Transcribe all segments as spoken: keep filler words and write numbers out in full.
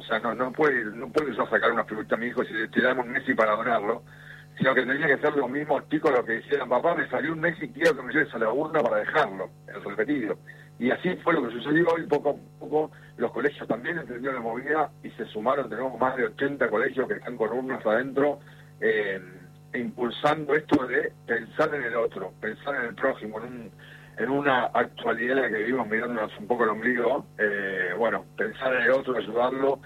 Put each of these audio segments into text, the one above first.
sea, no no puede no puede yo sacar una figurita a mi hijo y decir, te damos un Messi para donarlo, sino que tenía que ser los mismos chicos los que decían, papá, me salió un Messi, quiero que me lleves a la urna para dejarlo, el repetido. Y así fue lo que sucedió, y poco a poco los colegios también entendieron la movida y se sumaron. Tenemos más de ochenta colegios que están con urnas adentro, eh, impulsando esto de pensar en el otro, pensar en el prójimo, en, un, en una actualidad en la que vivimos mirándonos un poco el ombligo, eh, bueno, pensar en el otro, ayudarlo,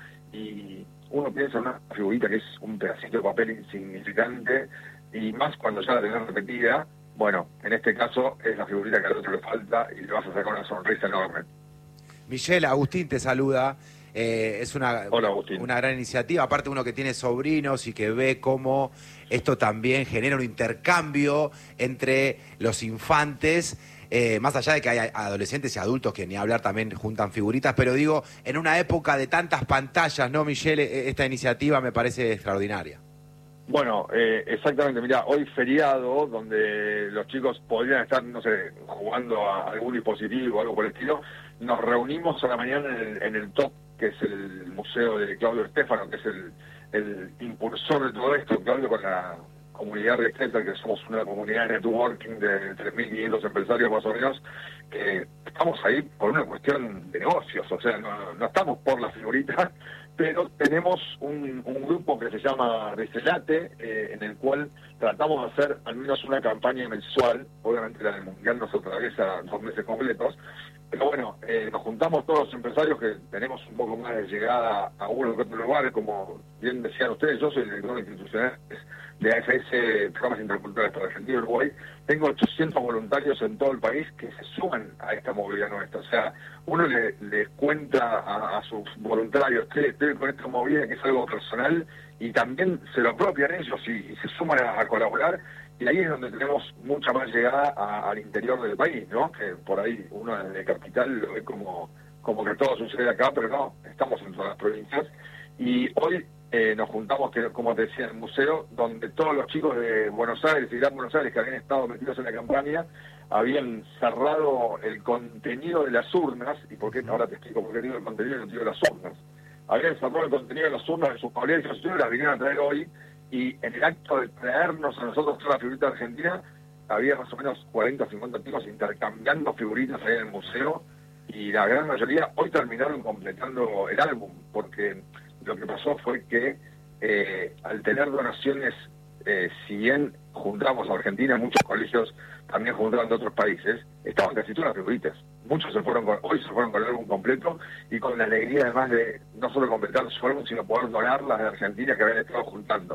y uno piensa en una figurita que es un pedacito de papel insignificante, y más cuando ya la tenés repetida. Bueno, en este caso es la figurita que al otro le falta y le vas a sacar una sonrisa enorme. Michelle, Agustín te saluda. Eh, es una, Hola, Agustín. Una gran iniciativa, aparte uno que tiene sobrinos y que ve cómo esto también genera un intercambio entre los infantes, eh, más allá de que hay adolescentes y adultos que ni hablar también juntan figuritas, pero digo, en una época de tantas pantallas, ¿no, Michelle? Esta iniciativa me parece extraordinaria. Bueno, eh, exactamente, mira, hoy feriado, donde los chicos podrían estar, no sé, jugando a algún dispositivo o algo por el estilo, nos reunimos a la mañana en el, en el TOP, que es el museo de Claudio Stefano, que es el, el impulsor de todo esto, Claudio, con la comunidad Receta, que somos una comunidad de networking de tres mil quinientos empresarios más o menos, que estamos ahí por una cuestión de negocios, o sea, no, no estamos por la figurita, pero tenemos un, un grupo que se llama Recelate, eh, en el cual tratamos de hacer al menos una campaña mensual. Obviamente la del Mundial nos atraviesa dos meses completos, pero bueno, eh, nos juntamos todos los empresarios que tenemos un poco más de llegada a uno que otro lugar, como bien decían ustedes. Yo soy el director institucional de A F S, Programas Interculturales para Argentina y Uruguay. Tengo ochocientos voluntarios en todo el país que se suman a esta movilidad nuestra. O sea, uno le, le cuenta a, a sus voluntarios que estoy con esta movida, que es algo personal, y también se lo apropian ellos y, y se suman a, a colaborar. Y ahí es donde tenemos mucha más llegada a, al interior del país, ¿no? Que por ahí uno en el capital lo ve como, como que todo sucede acá, pero no, estamos en todas las provincias. Y hoy eh, nos juntamos, que, como te decía, en el museo, donde todos los chicos de Buenos Aires y Gran Buenos Aires que habían estado metidos en la campaña habían cerrado el contenido de las urnas. ¿Y por qué? Ahora te explico por qué digo el contenido y no digo las urnas. Habían cerrado el contenido de las urnas de sus colegios y las vinieron a traer hoy. Y en el acto de traernos a nosotros toda la figurita argentina, había más o menos cuarenta o cincuenta chicos intercambiando figuritas ahí en el museo, y la gran mayoría hoy terminaron completando el álbum, porque lo que pasó fue que eh, al tener donaciones, eh, si bien juntamos a Argentina, muchos colegios también juntaban de otros países, estaban casi todas las figuritas. Muchos se fueron con, hoy se fueron con el álbum completo, y con la alegría además de no solo completar su álbum, sino poder donar las de Argentina que habían estado juntando.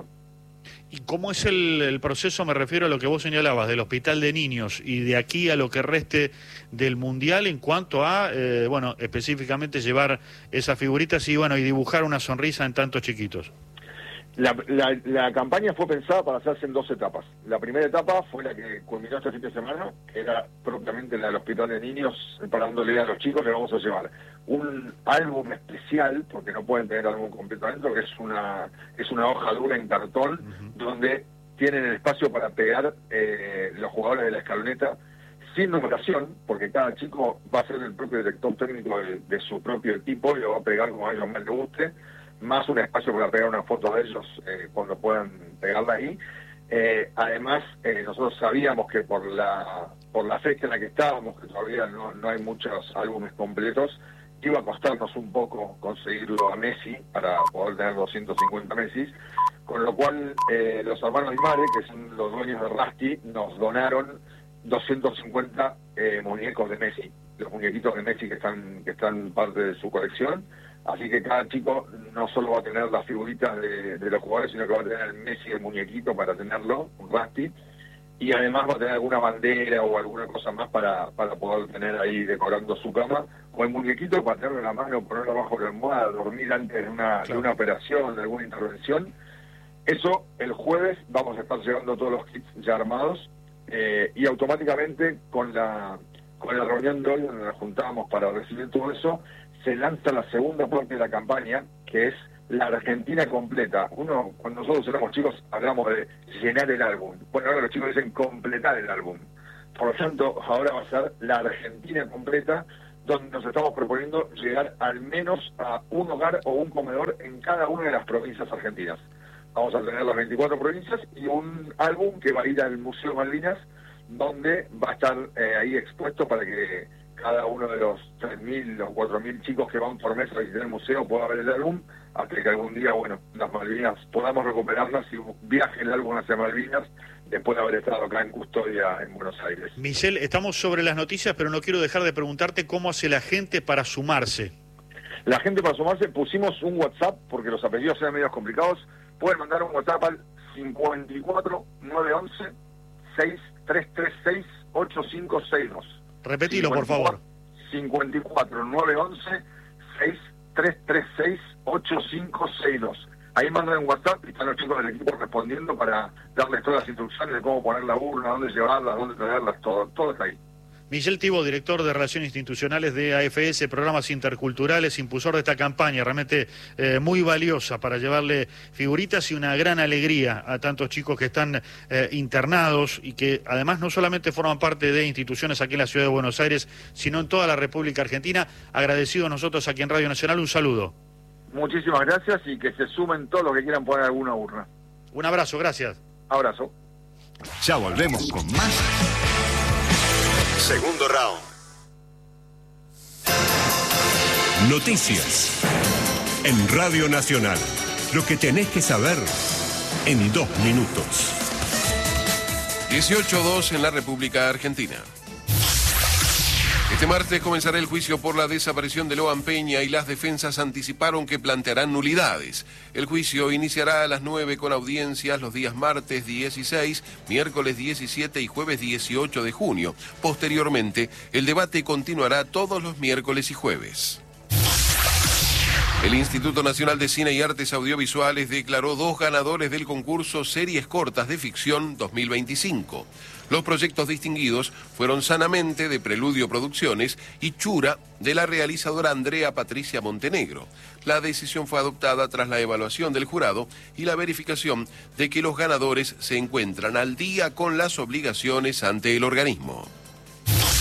¿Y cómo es el, el proceso? Me refiero a lo que vos señalabas del Hospital de Niños y de aquí a lo que reste del Mundial en cuanto a, eh, bueno, específicamente llevar esas figuritas y, bueno, y dibujar una sonrisa en tantos chiquitos. La, la, la campaña fue pensada para hacerse en dos etapas. La primera etapa fue la que culminó este fin de semana, que era propiamente la del Hospital de Niños, parándole a los chicos, le vamos a llevar un álbum especial, porque no pueden tener álbum completo adentro, que es una es una hoja dura en cartón, uh-huh, donde tienen el espacio para pegar eh, los jugadores de la escaloneta, sin numeración, porque cada chico va a ser el propio director técnico de, de su propio equipo y lo va a pegar como a ellos más les guste, más un espacio para pegar una foto de ellos eh, cuando puedan pegarla ahí. Eh, además, eh, nosotros sabíamos que por la por la fecha en la que estábamos, que todavía no, no hay muchos álbumes completos, iba a costarnos un poco conseguirlo a Messi para poder tener doscientos cincuenta Messi, con lo cual eh, los hermanos Di Mare, que son los dueños de Rusty, nos donaron doscientos cincuenta eh, muñecos de Messi, los muñequitos de Messi que están que están parte de su colección. Así que cada chico no solo va a tener las figuritas de, de los jugadores, sino que va a tener el Messi, el muñequito para tenerlo, un Rusty, y además va a tener alguna bandera o alguna cosa más para, para poder tener ahí decorando su cama, o el muñequito para tenerlo en la mano, ponerlo bajo la almohada, dormir antes de una, claro, de una operación, de alguna intervención. Eso el jueves vamos a estar llevando todos los kits ya armados, eh, y automáticamente con la, con la reunión de hoy donde nos juntábamos para recibir todo eso, se lanza la segunda parte de la campaña, que es la Argentina completa. Uno, cuando nosotros éramos chicos, hablamos de llenar el álbum. Bueno, ahora los chicos dicen completar el álbum. Por lo tanto, ahora va a ser la Argentina completa, donde nos estamos proponiendo llegar al menos a un hogar o un comedor en cada una de las provincias argentinas. Vamos a tener las veinticuatro provincias y un álbum que va a ir al Museo Malvinas, donde va a estar eh, ahí expuesto para que cada uno de los tres mil o cuatro mil chicos que van por mes a visitar el museo pueda ver el álbum, hasta que algún día, bueno, las Malvinas podamos recuperarlas y viaje el álbum hacia Malvinas después de haber estado acá en custodia en Buenos Aires. Michel, estamos sobre las noticias, pero no quiero dejar de preguntarte cómo hace la gente para sumarse. La gente para sumarse, pusimos un WhatsApp, porque los apellidos eran medios complicados. Pueden mandar un WhatsApp al cincuenta y cuatro nueve once seis tres tres seis ocho cinco seis dos. Repetilo, por favor. cincuenta y cuatro nueve once seis tres tres seis ocho cinco seis dos. Ahí mandan un WhatsApp y están los chicos del equipo respondiendo para darles todas las instrucciones de cómo poner la urna, dónde llevarlas, dónde traerlas, todo, todo está ahí. Michel Thibaud, director de Relaciones Institucionales de A F S, Programas Interculturales, impulsor de esta campaña, realmente eh, muy valiosa para llevarle figuritas y una gran alegría a tantos chicos que están eh, internados y que además no solamente forman parte de instituciones aquí en la ciudad de Buenos Aires, sino en toda la República Argentina. Agradecidos nosotros aquí en Radio Nacional, un saludo. Muchísimas gracias y que se sumen todos los que quieran poner alguna urna. Un abrazo, gracias. Abrazo. Ya volvemos con más. Segundo round. Noticias en Radio Nacional. Lo que tenés que saber en dos minutos. dieciocho dos en la República Argentina. Este martes comenzará el juicio por la desaparición de Loan Peña y las defensas anticiparon que plantearán nulidades. El juicio iniciará a las nueve con audiencias los días martes dieciséis, miércoles diecisiete y jueves dieciocho de junio. Posteriormente, el debate continuará todos los miércoles y jueves. El Instituto Nacional de Cine y Artes Audiovisuales declaró dos ganadores del concurso Series Cortas de Ficción dos mil veinticinco. Los proyectos distinguidos fueron Sanamente, de Preludio Producciones, y Chura, de la realizadora Andrea Patricia Montenegro. La decisión fue adoptada tras la evaluación del jurado y la verificación de que los ganadores se encuentran al día con las obligaciones ante el organismo.